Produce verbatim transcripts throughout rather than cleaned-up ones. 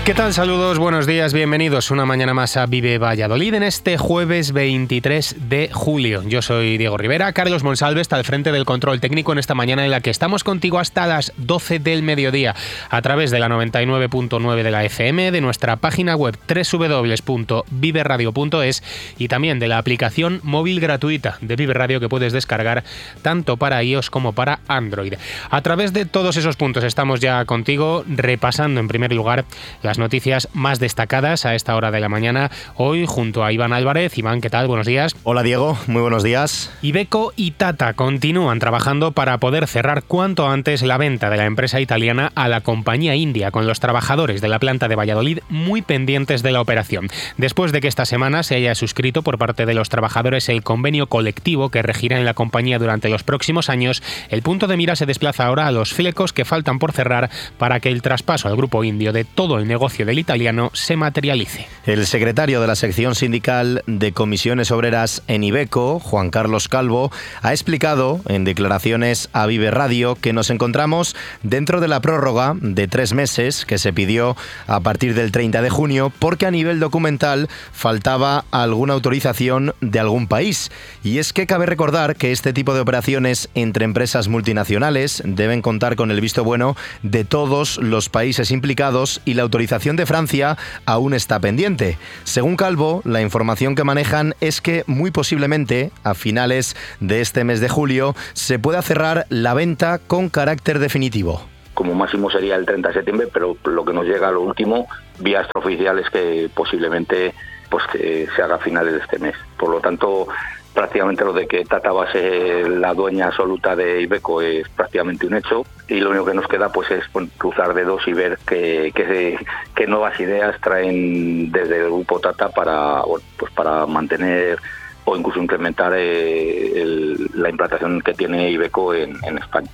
¿Qué tal? Saludos, buenos días, bienvenidos una mañana más a Vive Valladolid en este jueves veintitrés de julio. Yo soy Diego Rivera, Carlos Monsalve está al frente del control técnico en esta mañana en la que estamos contigo hasta las doce del mediodía a través de la noventa y nueve punto nueve de la F M, de nuestra página web doble u doble u doble u punto vive radio punto es y también de la aplicación móvil gratuita de Vive Radio que puedes descargar tanto para iOS como para Android. A través de todos esos puntos estamos ya contigo repasando en primer lugar las noticias más destacadas a esta hora de la mañana, hoy junto a Iván Álvarez. Iván, ¿qué tal? Buenos días. Hola Diego, muy buenos días. Iveco y Tata continúan trabajando para poder cerrar cuanto antes la venta de la empresa italiana a la compañía india, con los trabajadores de la planta de Valladolid muy pendientes de la operación. Después de que esta semana se haya suscrito por parte de los trabajadores el convenio colectivo que regirá en la compañía durante los próximos años, el punto de mira se desplaza ahora a los flecos que faltan por cerrar para que el traspaso al grupo indio de todo el negocio del italiano se materialice. El secretario de la sección sindical de comisiones obreras en Iveco, Juan Carlos Calvo, ha explicado en declaraciones a Vive Radio que nos encontramos dentro de la prórroga de tres meses que se pidió a partir del treinta de junio porque a nivel documental faltaba alguna autorización de algún país. Y es que cabe recordar que este tipo de operaciones entre empresas multinacionales deben contar con el visto bueno de todos los países implicados y la autorización de Francia aún está pendiente. Según Calvo, la información que manejan es que muy posiblemente a finales de este mes de julio se pueda cerrar la venta con carácter definitivo. Como máximo sería el treinta de septiembre, pero lo que nos llega a lo último, vía extraoficial, es que posiblemente pues que se haga a finales de este mes. Por lo tanto, prácticamente lo de que Tata va a ser la dueña absoluta de Iveco es prácticamente un hecho, y lo único que nos queda pues es cruzar dedos y ver qué, qué, qué nuevas ideas traen desde el grupo Tata para, pues para mantener o incluso incrementar eh, el, la implantación que tiene Iveco en, en España.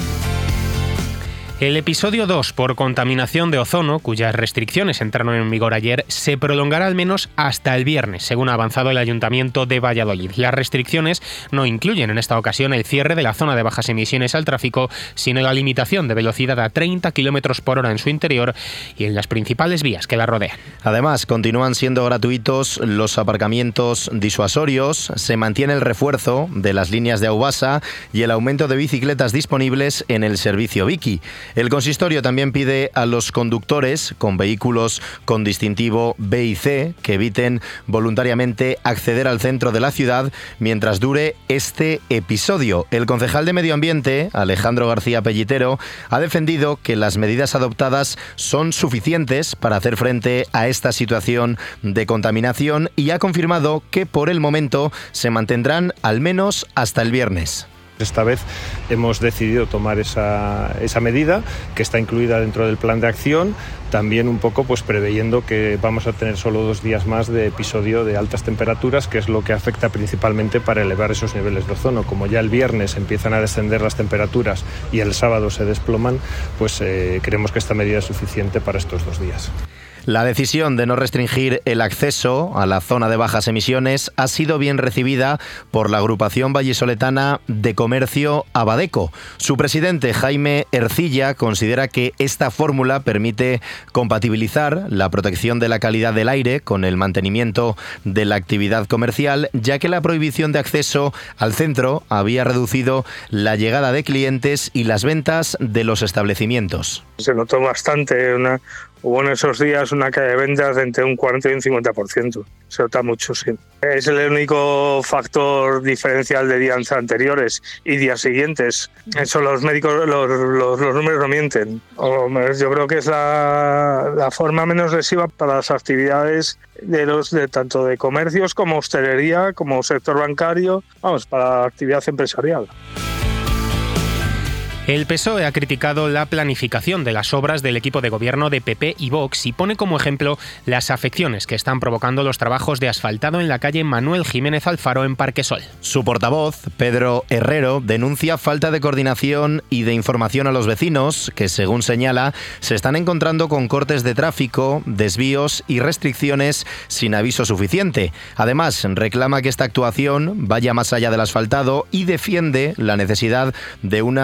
El episodio dos por contaminación de ozono, cuyas restricciones entraron en vigor ayer, se prolongará al menos hasta el viernes, según ha avanzado el Ayuntamiento de Valladolid. Las restricciones no incluyen en esta ocasión el cierre de la zona de bajas emisiones al tráfico, sino la limitación de velocidad a treinta kilómetros por hora en su interior y en las principales vías que la rodean. Además, continúan siendo gratuitos los aparcamientos disuasorios, se mantiene el refuerzo de las líneas de Aubasa y el aumento de bicicletas disponibles en el servicio Vicky. El consistorio también pide a los conductores con vehículos con distintivo B y C que eviten voluntariamente acceder al centro de la ciudad mientras dure este episodio. El concejal de Medio Ambiente, Alejandro García Pellitero, ha defendido que las medidas adoptadas son suficientes para hacer frente a esta situación de contaminación y ha confirmado que por el momento se mantendrán al menos hasta el viernes. Esta vez hemos decidido tomar esa, esa medida que está incluida dentro del plan de acción, también un poco pues preveyendo que vamos a tener solo dos días más de episodio de altas temperaturas, que es lo que afecta principalmente para elevar esos niveles de ozono. Como ya el viernes empiezan a descender las temperaturas y el sábado se desploman, pues eh, creemos que esta medida es suficiente para estos dos días. La decisión de no restringir el acceso a la zona de bajas emisiones ha sido bien recibida por la agrupación vallisoletana de comercio Abadeco. Su presidente, Jaime Ercilla, considera que esta fórmula permite compatibilizar la protección de la calidad del aire con el mantenimiento de la actividad comercial, ya que la prohibición de acceso al centro había reducido la llegada de clientes y las ventas de los establecimientos. Se notó bastante una... Hubo en esos días una caída de ventas de entre un cuarenta y un cincuenta por ciento. Se nota mucho, sí. Es el único factor diferencial de días anteriores y días siguientes. Eso los médicos, los, los, los números no mienten. Yo creo que es la, la forma menos lesiva para las actividades de los de tanto de comercios como hostelería, como sector bancario, vamos, para la actividad empresarial. El P S O E ha criticado la planificación de las obras del equipo de gobierno de P P y Vox y pone como ejemplo las afecciones que están provocando los trabajos de asfaltado en la calle Manuel Jiménez Alfaro en Parquesol. Su portavoz, Pedro Herrero, denuncia falta de coordinación y de información a los vecinos que, según señala, se están encontrando con cortes de tráfico, desvíos y restricciones sin aviso suficiente. Además, reclama que esta actuación vaya más allá del asfaltado y defiende la necesidad de una reurbanización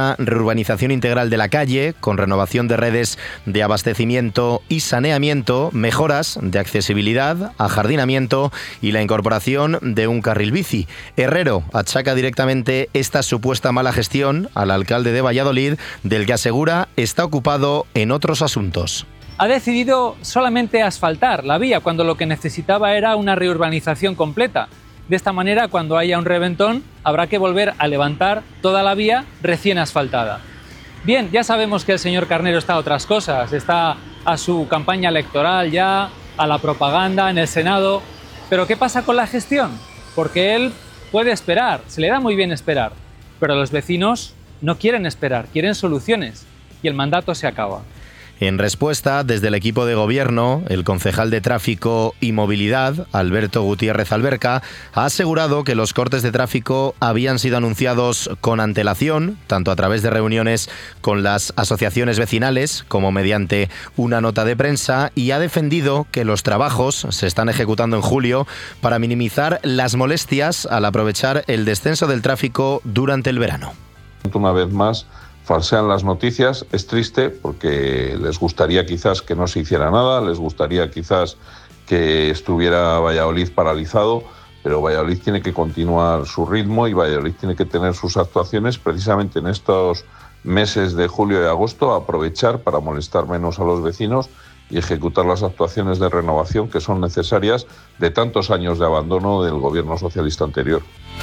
urbanización integral de la calle, con renovación de redes de abastecimiento y saneamiento, mejoras de accesibilidad, ajardinamiento y la incorporación de un carril bici. Herrero achaca directamente esta supuesta mala gestión al alcalde de Valladolid, del que asegura está ocupado en otros asuntos. Ha decidido solamente asfaltar la vía cuando lo que necesitaba era una reurbanización completa. De esta manera, cuando haya un reventón, habrá que volver a levantar toda la vía recién asfaltada. Bien, ya sabemos que el señor Carnero está a otras cosas, está a su campaña electoral ya, a la propaganda en el Senado. Pero ¿qué pasa con la gestión? Porque él puede esperar, se le da muy bien esperar, pero los vecinos no quieren esperar, quieren soluciones y el mandato se acaba. En respuesta, desde el equipo de gobierno, el concejal de Tráfico y Movilidad, Alberto Gutiérrez Alberca, ha asegurado que los cortes de tráfico habían sido anunciados con antelación, tanto a través de reuniones con las asociaciones vecinales como mediante una nota de prensa, y ha defendido que los trabajos se están ejecutando en julio para minimizar las molestias al aprovechar el descenso del tráfico durante el verano. Una vez más, falsean las noticias. Es triste porque les gustaría quizás que no se hiciera nada, les gustaría quizás que estuviera Valladolid paralizado, pero Valladolid tiene que continuar su ritmo y Valladolid tiene que tener sus actuaciones precisamente en estos meses de julio y agosto, aprovechar para molestar menos a los vecinos y ejecutar las actuaciones de renovación que son necesarias de tantos años de abandono del gobierno socialista anterior.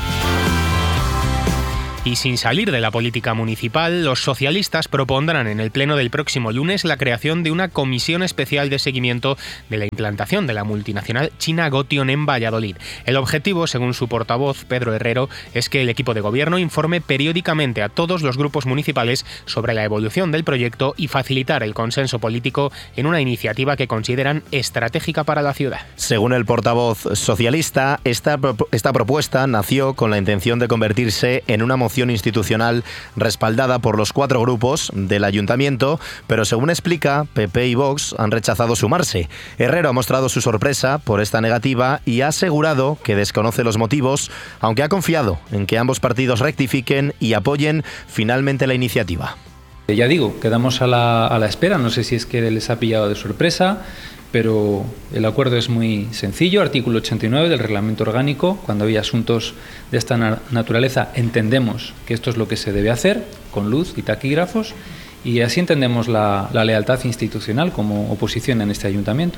Y sin salir de la política municipal, los socialistas propondrán en el pleno del próximo lunes la creación de una comisión especial de seguimiento de la implantación de la multinacional china Gotion en Valladolid. El objetivo, según su portavoz Pedro Herrero, es que el equipo de gobierno informe periódicamente a todos los grupos municipales sobre la evolución del proyecto y facilitar el consenso político en una iniciativa que consideran estratégica para la ciudad. Según el portavoz socialista, esta, esta propuesta nació con la intención de convertirse en una moción institucional respaldada por los cuatro grupos del ayuntamiento, pero según explica, P P y Vox han rechazado sumarse. Herrero ha mostrado su sorpresa por esta negativa y ha asegurado que desconoce los motivos, aunque ha confiado en que ambos partidos rectifiquen y apoyen finalmente la iniciativa. Ya digo, quedamos a la, a la espera, no sé si es que les ha pillado de sorpresa, pero el acuerdo es muy sencillo. Artículo ochenta y nueve del reglamento orgánico. Cuando hay asuntos de esta na- naturaleza entendemos que esto es lo que se debe hacer, con luz y taquígrafos, y así entendemos la, la lealtad institucional como oposición en este ayuntamiento.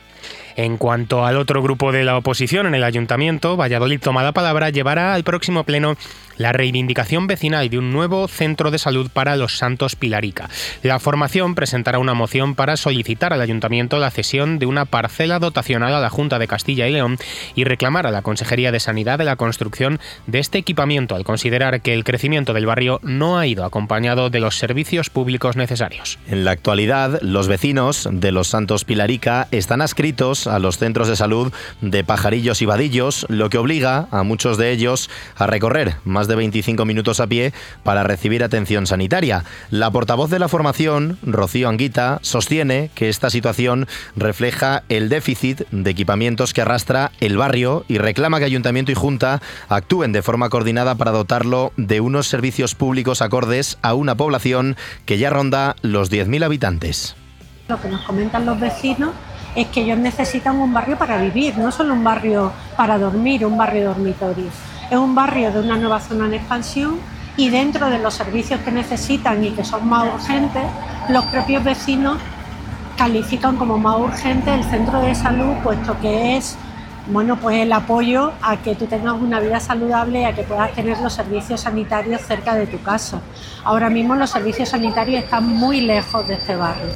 En cuanto al otro grupo de la oposición en el ayuntamiento, Valladolid Toma la Palabra llevará al próximo pleno la reivindicación vecinal de un nuevo centro de salud para los Santos Pilarica. La formación presentará una moción para solicitar al ayuntamiento la cesión de una parcela dotacional a la Junta de Castilla y León y reclamar a la Consejería de Sanidad de la construcción de este equipamiento, al considerar que el crecimiento del barrio no ha ido acompañado de los servicios públicos necesarios. En la actualidad, los vecinos de los Santos Pilarica están adscritos a los centros de salud de Pajarillos y Vadillos, lo que obliga a muchos de ellos a recorrer más de veinticinco minutos a pie para recibir atención sanitaria. La portavoz de la formación, Rocío Anguita, sostiene que esta situación refleja el déficit de equipamientos que arrastra el barrio y reclama que Ayuntamiento y Junta actúen de forma coordinada para dotarlo de unos servicios públicos acordes a una población que ya ronda los diez mil habitantes. Lo que nos comentan los vecinos es que ellos necesitan un barrio para vivir, no solo un barrio para dormir, un barrio dormitorio. Es un barrio de una nueva zona en expansión y dentro de los servicios que necesitan y que son más urgentes, los propios vecinos califican como más urgente el centro de salud, puesto que es bueno, pues el apoyo a que tú tengas una vida saludable y a que puedas tener los servicios sanitarios cerca de tu casa. Ahora mismo los servicios sanitarios están muy lejos de este barrio.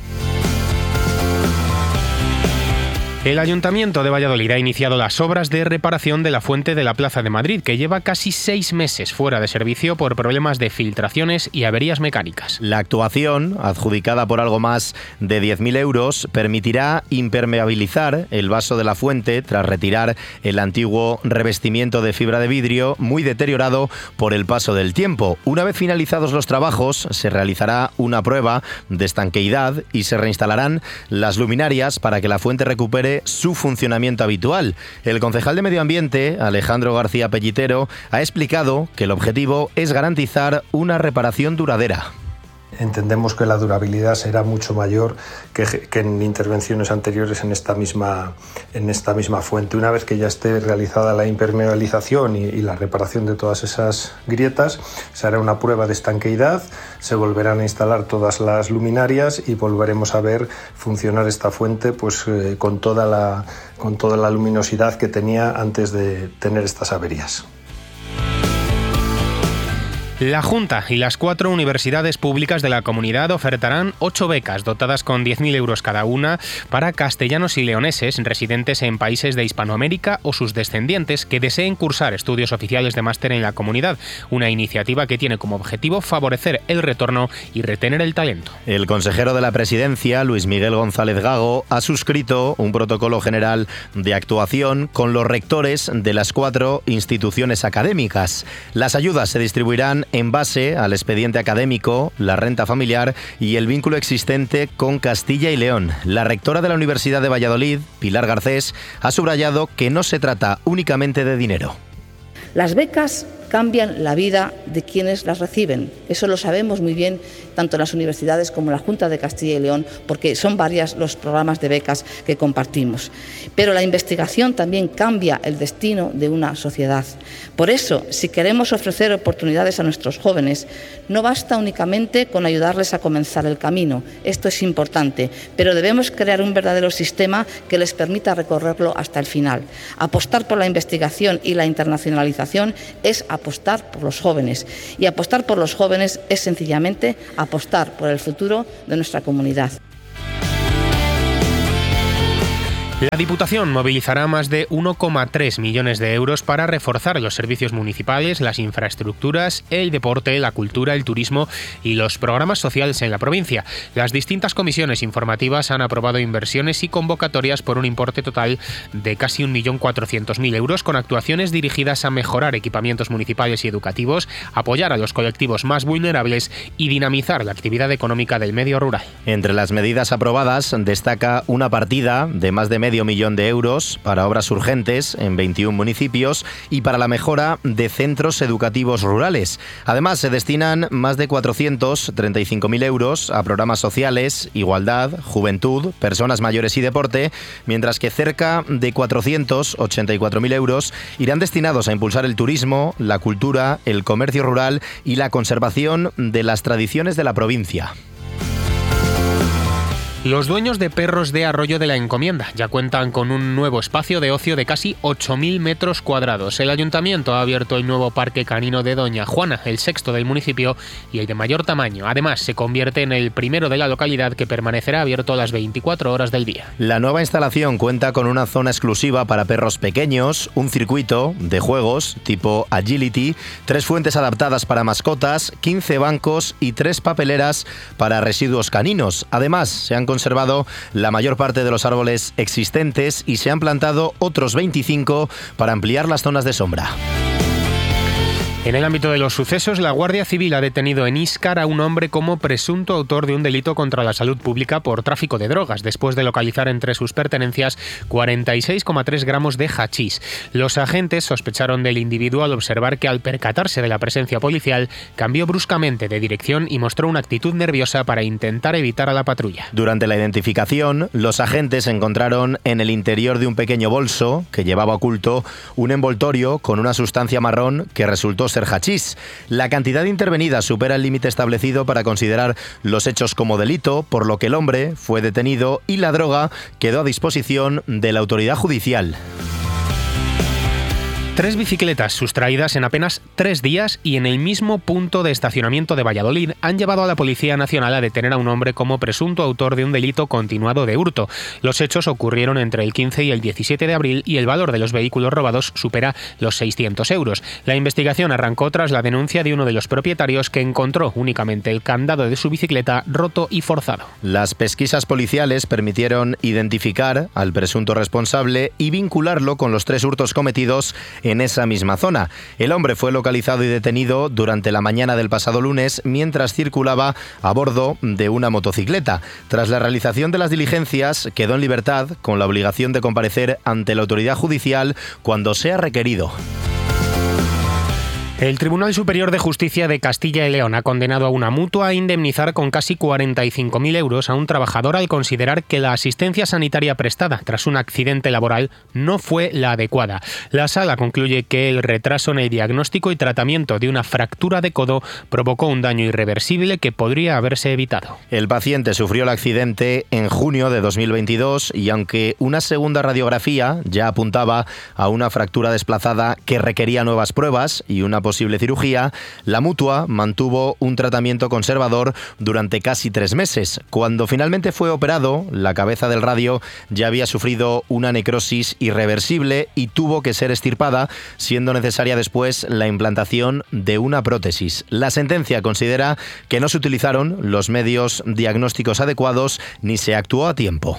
El Ayuntamiento de Valladolid ha iniciado las obras de reparación de la fuente de la Plaza de Madrid, que lleva casi seis meses fuera de servicio por problemas de filtraciones y averías mecánicas. La actuación, adjudicada por algo más de diez mil euros, permitirá impermeabilizar el vaso de la fuente tras retirar el antiguo revestimiento de fibra de vidrio muy deteriorado por el paso del tiempo. Una vez finalizados los trabajos, se realizará una prueba de estanqueidad y se reinstalarán las luminarias para que la fuente recupere su funcionamiento habitual. El concejal de Medio Ambiente, Alejandro García Pellitero, ha explicado que el objetivo es garantizar una reparación duradera. entendemos que la durabilidad será mucho mayor que, que en intervenciones anteriores en esta, misma, en esta misma fuente. Una vez que ya esté realizada la impermeabilización y, y la reparación de todas esas grietas, se hará una prueba de estanqueidad, se volverán a instalar todas las luminarias y volveremos a ver funcionar esta fuente pues, eh, con, toda la, con toda la luminosidad que tenía antes de tener estas averías. La Junta y las cuatro universidades públicas de la comunidad ofertarán ocho becas dotadas con diez mil euros cada una para castellanos y leoneses residentes en países de Hispanoamérica o sus descendientes que deseen cursar estudios oficiales de máster en la comunidad, una iniciativa que tiene como objetivo favorecer el retorno y retener el talento. El consejero de la Presidencia, Luis Miguel González Gago, ha suscrito un protocolo general de actuación con los rectores de las cuatro instituciones académicas. Las ayudas se distribuirán en base al expediente académico, la renta familiar y el vínculo existente con Castilla y León. La rectora de la Universidad de Valladolid, Pilar Garcés, ha subrayado que no se trata únicamente de dinero. Las becas cambian la vida de quienes las reciben. Eso lo sabemos muy bien tanto en las universidades como en la Junta de Castilla y León, porque son varios los programas de becas que compartimos. Pero la investigación también cambia el destino de una sociedad. Por eso, si queremos ofrecer oportunidades a nuestros jóvenes, no basta únicamente con ayudarles a comenzar el camino. Esto es importante, pero debemos crear un verdadero sistema que les permita recorrerlo hasta el final. Apostar por la investigación y la internacionalización es apostar por los jóvenes. Y apostar por los jóvenes es sencillamente apostar por el futuro de nuestra comunidad. La Diputación movilizará más de uno coma tres millones de euros para reforzar los servicios municipales, las infraestructuras, el deporte, la cultura, el turismo y los programas sociales en la provincia. Las distintas comisiones informativas han aprobado inversiones y convocatorias por un importe total de casi un millón cuatrocientos mil euros, con actuaciones dirigidas a mejorar equipamientos municipales y educativos, apoyar a los colectivos más vulnerables y dinamizar la actividad económica del medio rural. Entre las medidas aprobadas destaca una partida de más de medio millón de euros para obras urgentes en veintiún municipios y para la mejora de centros educativos rurales. Además, se destinan más de cuatrocientos treinta y cinco mil euros a programas sociales, igualdad, juventud, personas mayores y deporte, mientras que cerca de cuatrocientos ochenta y cuatro mil euros irán destinados a impulsar el turismo, la cultura, el comercio rural y la conservación de las tradiciones de la provincia. Los dueños de perros de Arroyo de la Encomienda ya cuentan con un nuevo espacio de ocio de casi ocho mil metros cuadrados. El ayuntamiento ha abierto el nuevo parque canino de Doña Juana, el sexto del municipio y el de mayor tamaño. Además, se convierte en el primero de la localidad que permanecerá abierto las veinticuatro horas del día. La nueva instalación cuenta con una zona exclusiva para perros pequeños, un circuito de juegos tipo agility, tres fuentes adaptadas para mascotas, quince bancos y tres papeleras para residuos caninos. Además, se han conservado la mayor parte de los árboles existentes y se han plantado otros veinticinco para ampliar las zonas de sombra. En el ámbito de los sucesos, la Guardia Civil ha detenido en Íscar a un hombre como presunto autor de un delito contra la salud pública por tráfico de drogas, después de localizar entre sus pertenencias cuarenta y seis coma tres gramos de hachís. Los agentes sospecharon del individuo al observar que, al percatarse de la presencia policial, cambió bruscamente de dirección y mostró una actitud nerviosa para intentar evitar a la patrulla. Durante la identificación, los agentes encontraron en el interior de un pequeño bolso que llevaba oculto un envoltorio con una sustancia marrón que resultó ser hachís. La cantidad intervenida supera el límite establecido para considerar los hechos como delito, por lo que el hombre fue detenido y la droga quedó a disposición de la autoridad judicial. Tres bicicletas sustraídas en apenas tres días y en el mismo punto de estacionamiento de Valladolid han llevado a la Policía Nacional a detener a un hombre como presunto autor de un delito continuado de hurto. Los hechos ocurrieron entre el quince y el diecisiete de abril y el valor de los vehículos robados supera los seiscientos euros. La investigación arrancó tras la denuncia de uno de los propietarios que encontró únicamente el candado de su bicicleta roto y forzado. Las pesquisas policiales permitieron identificar al presunto responsable y vincularlo con los tres hurtos cometidos en esa misma zona. El hombre fue localizado y detenido durante la mañana del pasado lunes mientras circulaba a bordo de una motocicleta. Tras la realización de las diligencias, quedó en libertad con la obligación de comparecer ante la autoridad judicial cuando sea requerido. El Tribunal Superior de Justicia de Castilla y León ha condenado a una mutua a indemnizar con casi cuarenta y cinco mil euros a un trabajador al considerar que la asistencia sanitaria prestada tras un accidente laboral no fue la adecuada. La sala concluye que el retraso en el diagnóstico y tratamiento de una fractura de codo provocó un daño irreversible que podría haberse evitado. El paciente sufrió el accidente en junio de dos mil veintidós y aunque una segunda radiografía ya apuntaba a una fractura desplazada que requería nuevas pruebas y una posible cirugía, la mutua mantuvo un tratamiento conservador durante casi tres meses. Cuando finalmente fue operado, la cabeza del radio ya había sufrido una necrosis irreversible y tuvo que ser extirpada, siendo necesaria después la implantación de una prótesis. La sentencia considera que no se utilizaron los medios diagnósticos adecuados ni se actuó a tiempo.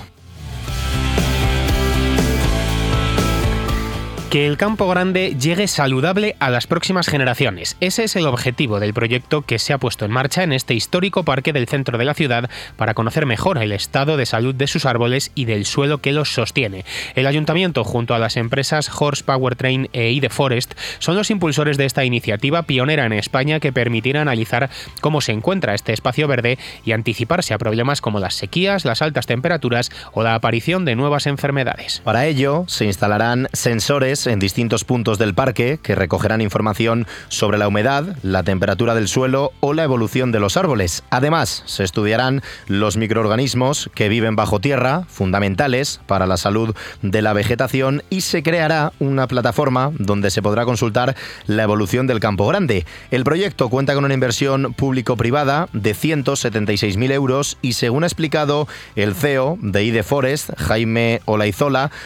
Que el Campo Grande llegue saludable a las próximas generaciones. Ese es el objetivo del proyecto que se ha puesto en marcha en este histórico parque del centro de la ciudad para conocer mejor el estado de salud de sus árboles y del suelo que los sostiene. El ayuntamiento, junto a las empresas Horse Powertrain e Ideforest, son los impulsores de esta iniciativa pionera en España que permitirá analizar cómo se encuentra este espacio verde y anticiparse a problemas como las sequías, las altas temperaturas o la aparición de nuevas enfermedades. Para ello, se instalarán sensores en distintos puntos del parque que recogerán información sobre la humedad, la temperatura del suelo o la evolución de los árboles. Además, se estudiarán los microorganismos que viven bajo tierra, fundamentales para la salud de la vegetación, y se creará una plataforma donde se podrá consultar la evolución del Campo Grande. El proyecto cuenta con una inversión público-privada de ciento setenta y seis mil euros y, según ha explicado el C E O de Ideforest, Jaime Olaizola,